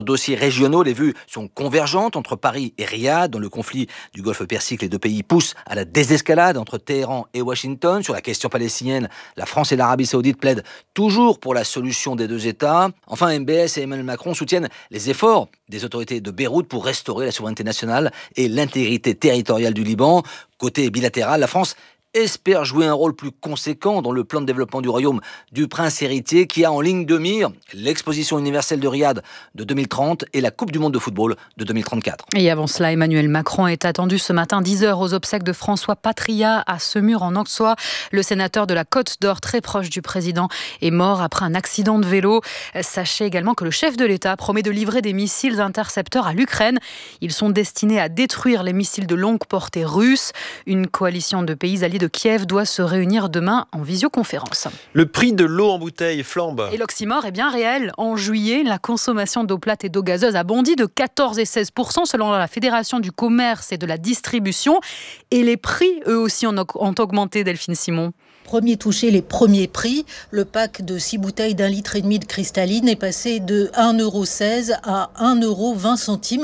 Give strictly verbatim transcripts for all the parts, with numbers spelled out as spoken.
Dossiers régionaux, les vues sont convergentes entre Paris et Riyad. Dans le conflit du Golfe Persique, les deux pays poussent à la désescalade entre Téhéran et Washington. Sur la question palestinienne, la France et l'Arabie Saoudite plaident toujours pour la solution des deux États. Enfin, M B S et Emmanuel Macron soutiennent les efforts des autorités de Beyrouth pour restaurer la souveraineté nationale et l'intégrité territoriale du Liban. Côté bilatéral, la France espère jouer un rôle plus conséquent dans le plan de développement du royaume du prince héritier qui a en ligne de mire l'exposition universelle de Riyad de deux mille trente et la Coupe du monde de football de deux mille trente-quatre. Et avant cela, Emmanuel Macron est attendu ce matin dix heures aux obsèques de François Patria à Semur en Auxois. Le sénateur de la Côte d'Or, très proche du président, est mort après un accident de vélo. Sachez également que le chef de l'État promet de livrer des missiles intercepteurs à l'Ukraine. Ils sont destinés à détruire les missiles de longue portée russes. Une coalition de pays alliés de Kiev doit se réunir demain en visioconférence. Le prix de l'eau en bouteille flambe. Et l'oxymore est bien réel. En juillet, la consommation d'eau plate et d'eau gazeuse a bondi de quatorze et seize pour cent selon la Fédération du commerce et de la distribution. Et les prix, eux aussi, ont augmenté, Delphine Simon. Premier touché, les premiers prix. Le pack de six bouteilles d'un litre et demi de cristalline est passé de un euro seize à un euro vingt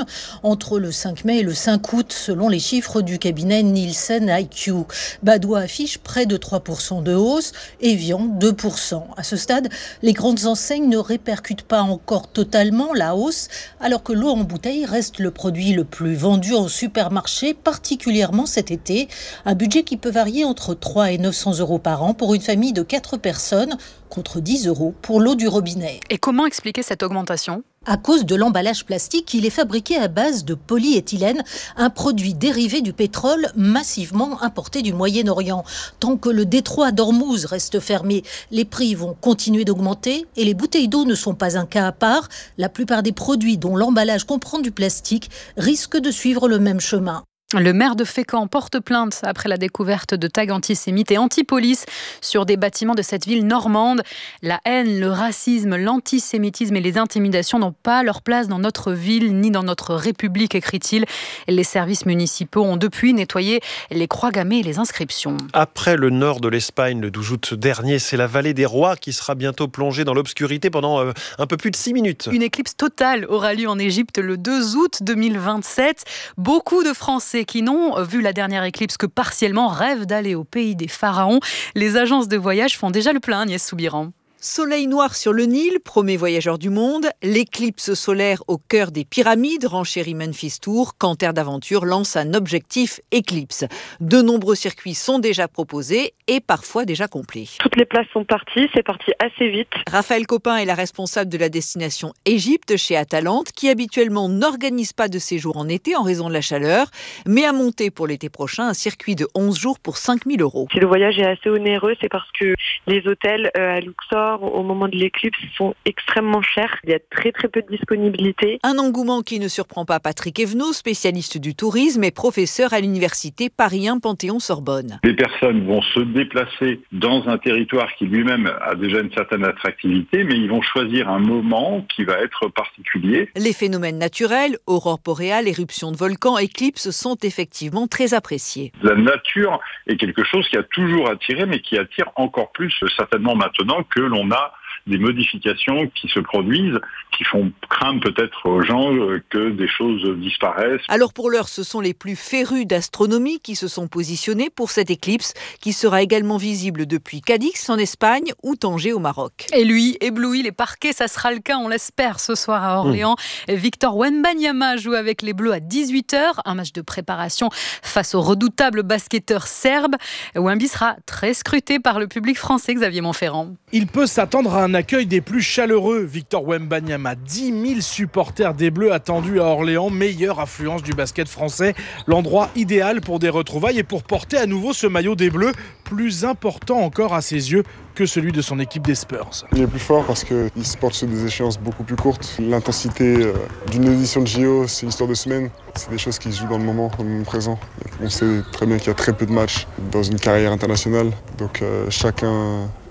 entre le cinq mai et le cinq août, selon les chiffres du cabinet Nielsen I Q. Badois affiche près de trois pour cent de hausse, Evian deux pour cent. À ce stade, les grandes enseignes ne répercutent pas encore totalement la hausse, alors que l'eau en bouteille reste le produit le plus vendu en supermarché, particulièrement cet été. Un budget qui peut varier entre trois et neuf cents euros par an pour une famille de quatre personnes, contre dix euros pour l'eau du robinet. Et comment expliquer cette augmentation ? À cause de l'emballage plastique, il est fabriqué à base de polyéthylène, un produit dérivé du pétrole massivement importé du Moyen-Orient. Tant que le détroit d'Ormuz reste fermé, les prix vont continuer d'augmenter et les bouteilles d'eau ne sont pas un cas à part. La plupart des produits dont l'emballage comprend du plastique risquent de suivre le même chemin. Le maire de Fécamp porte plainte après la découverte de tags antisémites et anti-police sur des bâtiments de cette ville normande. La haine, le racisme, l'antisémitisme et les intimidations n'ont pas leur place dans notre ville ni dans notre République, écrit-il. Les services municipaux ont depuis nettoyé les croix gammées et les inscriptions. Après le nord de l'Espagne, le douze août dernier, c'est la vallée des Rois qui sera bientôt plongée dans l'obscurité pendant euh, un peu plus de six minutes. Une éclipse totale aura lieu en Égypte le deux août deux mille vingt-sept. Beaucoup de Français qui n'ont vu la dernière éclipse que partiellement rêvent d'aller au pays des pharaons. Les agences de voyage font déjà le plein, Agnès Soubiran. Soleil noir sur le Nil, premier voyageur du monde, l'éclipse solaire au cœur des pyramides, renchérit Memphis Tour, quand Terre d'Aventure lance un objectif éclipse. De nombreux circuits sont déjà proposés et parfois déjà complets. Toutes les places sont parties, c'est parti assez vite. Raphaël Copin est la responsable de la destination Égypte chez Atalante, qui habituellement n'organise pas de séjour en été en raison de la chaleur, mais a monté pour l'été prochain un circuit de onze jours pour cinq mille euros. Si le voyage est assez onéreux, c'est parce que les hôtels à Luxor, au moment de l'éclipse, sont extrêmement chers. Il y a très très peu de disponibilité. Un engouement qui ne surprend pas Patrick Evenot, spécialiste du tourisme et professeur à l'université Paris un Panthéon-Sorbonne. Les personnes vont se déplacer dans un territoire qui lui-même a déjà une certaine attractivité, mais ils vont choisir un moment qui va être particulier. Les phénomènes naturels, aurore boréale, éruption de volcans, éclipses, sont effectivement très appréciés. La nature est quelque chose qui a toujours attiré, mais qui attire encore plus certainement maintenant que l'on on a des modifications qui se produisent, qui font craindre peut-être aux gens que des choses disparaissent. Alors pour l'heure, ce sont les plus férus d'astronomie qui se sont positionnés pour cette éclipse, qui sera également visible depuis Cadix en Espagne ou Tanger au Maroc. Et lui, ébloui les parquets, ça sera le cas, on l'espère, ce soir à Orléans. Mmh. Victor Wembanyama joue avec les Bleus à dix-huit heures, un match de préparation face au redoutable basketteur serbe. Wemby sera très scruté par le public français, Xavier Montferrand. Il peut s'attendre à un accueil des plus chaleureux. Victor Wembanyama, dix mille supporters des Bleus attendus à Orléans, meilleure affluence du basket français. L'endroit idéal pour des retrouvailles et pour porter à nouveau ce maillot des Bleus, plus important encore à ses yeux que celui de son équipe des Spurs. Il est plus fort parce qu'il se porte sur des échéances beaucoup plus courtes. L'intensité d'une édition de J O, c'est une histoire de semaine. C'est des choses qui se jouent dans le moment, dans le moment présent. On sait très bien qu'il y a très peu de matchs dans une carrière internationale. Donc euh, chacun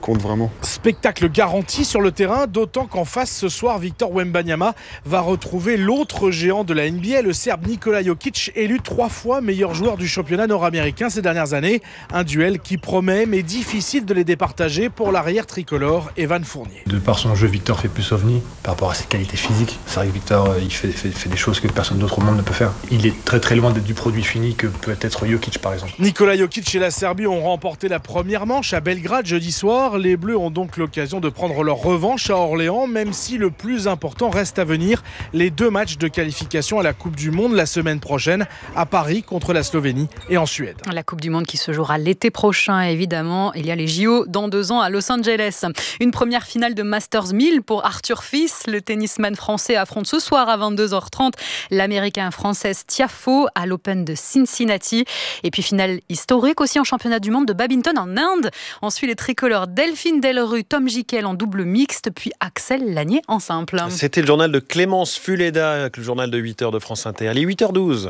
compte vraiment. Spectacle garanti sur le terrain, d'autant qu'en face ce soir, Victor Wembanyama va retrouver l'autre géant de la N B A, le Serbe Nikola Jokic, élu trois fois meilleur joueur du championnat nord-américain ces dernières années. Un duel qui promet, mais difficile de les départager pour l'arrière tricolore Evan Fournier. De par son jeu, Victor fait plus ovni par rapport à ses qualités physiques. C'est vrai que Victor, il fait, fait, fait des choses que personne d'autre au monde ne peut faire. Il est très très loin d'être du produit fini que peut être Jokic par exemple. Nikola Jokic et la Serbie ont remporté la première manche à Belgrade jeudi soir. Les Bleus ont donc l'occasion de prendre leur revanche à Orléans, même si le plus important reste à venir. Les deux matchs de qualification à la Coupe du Monde la semaine prochaine à Paris contre la Slovénie et en Suède. La Coupe du Monde qui se jouera l'été prochain, évidemment. Il y a les J O dans deux ans à Los Angeles. Une première finale de Masters mille pour Arthur Fils. Le tennisman français affronte ce soir à vingt-deux heures trente l'américain française Tiafoe à l'Open de Cincinnati. Et puis finale historique aussi en championnat du monde de badminton en Inde. Ensuite les tricolores Delphine Delrue, Tom Jikel en double mixte, puis Axel Lanier en simple. C'était le journal de Clémence Fuleda avec le journal de huit heures de France Inter. Il est huit heures douze.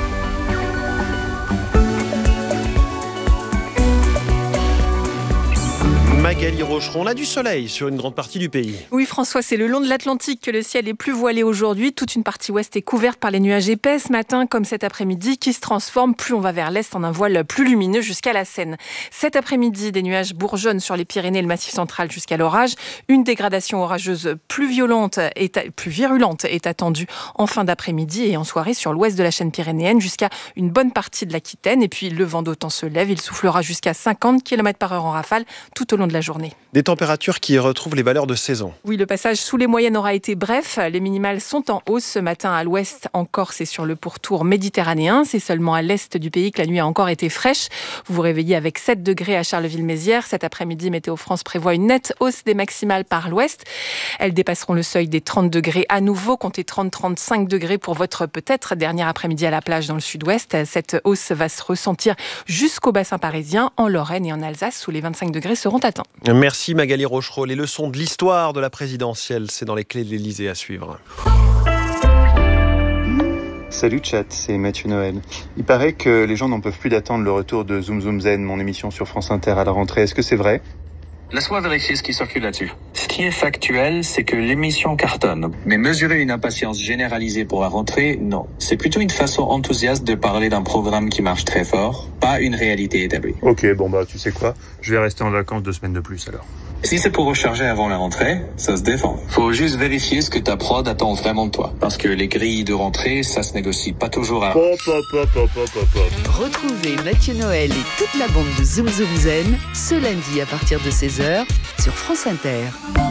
Magali Rocheron, on a du soleil sur une grande partie du pays. Oui François, c'est le long de l'Atlantique que le ciel est plus voilé aujourd'hui. Toute une partie ouest est couverte par les nuages épais ce matin comme cet après-midi qui se transforme plus on va vers l'est en un voile plus lumineux jusqu'à la Seine. Cet après-midi, des nuages bourgeonnent sur les Pyrénées et le Massif central jusqu'à l'orage. Une dégradation orageuse plus violente, est, plus virulente est attendue en fin d'après-midi et en soirée sur l'ouest de la chaîne pyrénéenne jusqu'à une bonne partie de l'Aquitaine. Et puis le vent d'automne se lève, il soufflera jusqu'à cinquante kilomètres par heure en rafale tout au long de la journée. Des températures qui retrouvent les valeurs de saison. Oui, le passage sous les moyennes aura été bref. Les minimales sont en hausse ce matin à l'ouest, en Corse et sur le pourtour méditerranéen. C'est seulement à l'est du pays que la nuit a encore été fraîche. Vous vous réveillez avec sept degrés à Charleville-Mézières. Cet après-midi, Météo France prévoit une nette hausse des maximales par l'ouest. Elles dépasseront le seuil des trente degrés à nouveau. Comptez trente à trente-cinq degrés pour votre peut-être dernier après-midi à la plage dans le sud-ouest. Cette hausse va se ressentir jusqu'au bassin parisien, en Lorraine et en Alsace où les vingt-cinq degrés seront atteints. Merci Magali Rochereau. Les leçons de l'histoire de la présidentielle, c'est dans les clés de l'Elysée à suivre. Salut chat, c'est Mathieu Noël. Il paraît que les gens n'en peuvent plus d'attendre le retour de Zoom Zoom Zen, mon émission sur France Inter à la rentrée. Est-ce que c'est vrai ? Laisse-moi vérifier ce qui circule là-dessus. Ce qui est factuel, c'est que l'émission cartonne. Mais mesurer une impatience généralisée pour la rentrée, non. C'est plutôt une façon enthousiaste de parler d'un programme qui marche très fort, pas une réalité établie. Ok, bon bah tu sais quoi, je vais rester en vacances deux semaines de plus alors. Si c'est pour recharger avant la rentrée, ça se défend. Faut juste vérifier ce que ta prod attend vraiment de toi. Parce que les grilles de rentrée, ça se négocie pas toujours à... Pop, pop, pop, pop, pop, pop. Retrouvez Mathieu Noël et toute la bande de Zoom Zoom Zen ce lundi à partir de seize heures sur France Inter.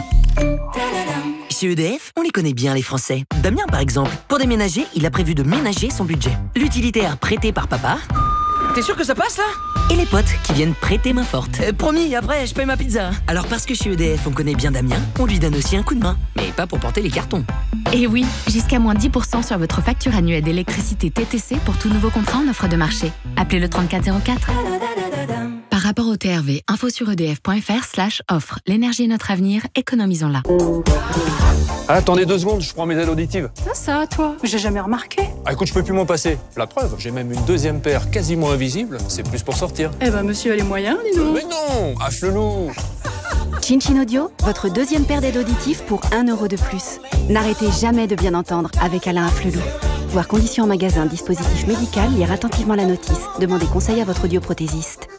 Chez E D F, on les connaît bien les Français. Damien par exemple, pour déménager, il a prévu de ménager son budget. L'utilitaire prêté par papa. T'es sûr que ça passe là ? Et les potes qui viennent prêter main forte. euh, Promis, après je paye ma pizza. Alors parce que chez E D F on connaît bien Damien, on lui donne aussi un coup de main. Mais pas pour porter les cartons. Et oui, jusqu'à moins dix pour cent sur votre facture annuelle d'électricité T T C pour tout nouveau contrat en offre de marché. Appelez le trente-quatre zéro quatre. Par rapport au T R V, info sur edf.fr slash offre. L'énergie est notre avenir, économisons-la. Ah, attendez deux secondes, je prends mes aides auditives. Ça, ça, toi, j'ai jamais remarqué. Ah, écoute, je peux plus m'en passer. La preuve, j'ai même une deuxième paire quasiment invisible. C'est plus pour sortir. Eh ben, monsieur a les moyens, dis donc. Mais non, à Flelou. Chin Chin Audio, votre deuxième paire d'aides auditives pour un euro de plus. N'arrêtez jamais de bien entendre avec Alain Afflelou. Voir conditions en magasin, dispositif médical, lire attentivement la notice. Demandez conseil à votre audioprothésiste.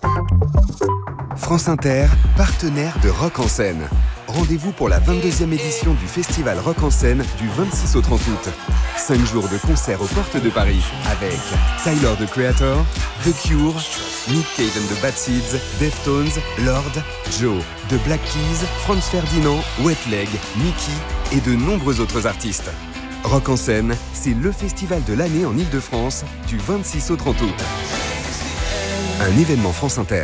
France Inter, partenaire de Rock en Scène. Rendez-vous pour la vingt-deuxième édition du festival Rock en Scène du vingt-six au trente août. Cinq jours de concerts aux portes de Paris avec Tyler, the Creator, The Cure, Nick Cave and the Bad Seeds, Deftones, Lord, Joe, The Black Keys, Franz Ferdinand, Wet Leg, Mickey et de nombreux autres artistes. Rock en Scène, c'est le festival de l'année en Ile-de-France du vingt-six au trente août. Un événement France Inter.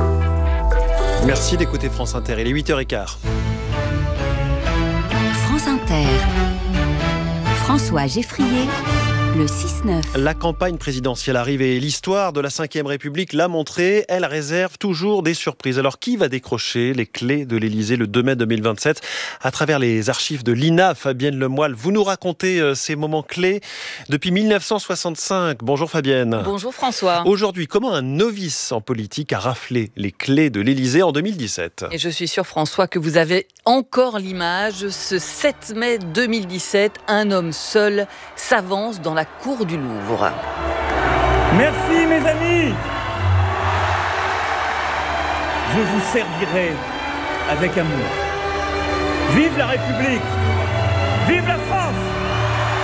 Merci d'écouter France Inter, il est huit heures quinze. France Inter. François Geffrier Le six neuf. La campagne présidentielle arrive et l'histoire de la cinquième République l'a montré. Elle réserve toujours des surprises. Alors, qui va décrocher les clés de l'Élysée le deux mai deux mille vingt-sept? À travers les archives de l'I N A, Fabienne Lemoyle, vous nous racontez ces moments clés depuis mille neuf cent soixante-cinq. Bonjour Fabienne. Bonjour François. Aujourd'hui, comment un novice en politique a raflé les clés de l'Élysée en deux mille dix-sept? Et je suis sûr, François, que vous avez encore l'image. Ce sept mai deux mille dix-sept, un homme seul s'avance dans la cour du Louvre. Merci mes amis. Je vous servirai avec amour. Vive la République. Vive la France.